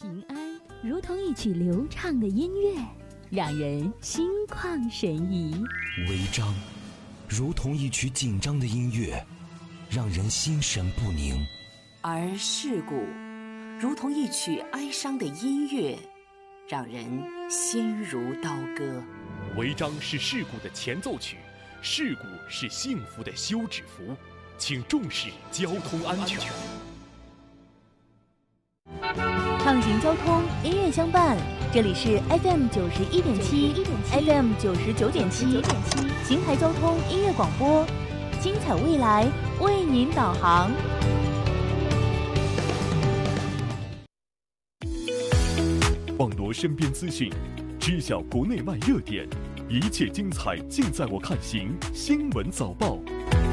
平安如同一曲流畅的音乐，让人心旷神怡； 违章如同一曲紧张的音乐，让人心神不宁； 而事故如同一曲哀伤的音乐，让人心如刀割。 违章是事故的前奏曲，事故是幸福的休止符，请重视交通安全。 畅行交通，音乐相伴，这里是 FM 91.7 FM 99.7邢台交通音乐广播，精彩未来为您导航。 网罗身边资讯，知晓国内外热点，一切精彩尽在我看行新闻早报。